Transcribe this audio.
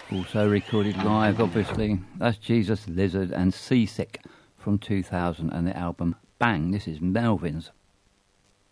Also recorded live, obviously. That's Jesus Lizard and Seasick from 2000 and the album Bang. This is Melvins.